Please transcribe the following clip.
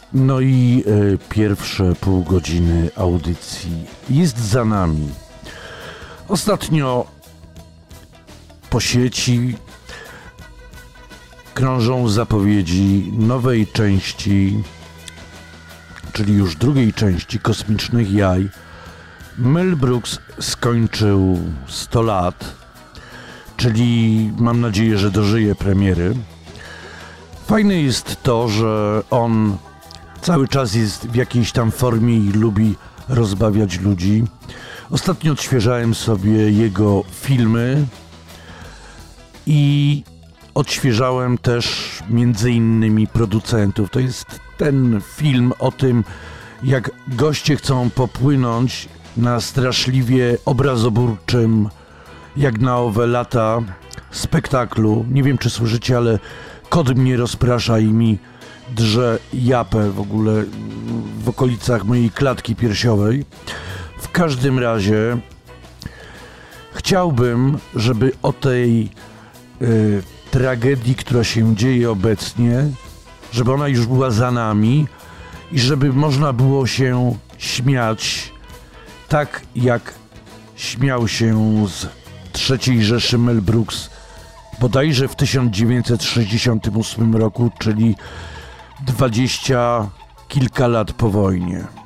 No i pierwsze pół godziny audycji jest za nami. Ostatnio po sieci krążą zapowiedzi nowej części, czyli już drugiej części Kosmicznych Jaj. Mel Brooks skończył 100 lat, czyli mam nadzieję, że dożyje premiery. Fajne jest to, że on cały czas jest w jakiejś tam formie i lubi rozbawiać ludzi. Ostatnio odświeżałem sobie jego filmy i odświeżałem też między innymi producentów. To jest ten film o tym, jak goście chcą popłynąć na straszliwie obrazoburczym, jak na owe lata, spektaklu. Nie wiem, czy słyszycie, ale kot mnie rozprasza i mi drze japę w ogóle w okolicach mojej klatki piersiowej. W każdym razie chciałbym, żeby o tej tragedii, która się dzieje obecnie, żeby ona już była za nami i żeby można było się śmiać tak, jak śmiał się z III Rzeszy Mel Brooks bodajże w 1968 roku, czyli 20 kilka lat po wojnie.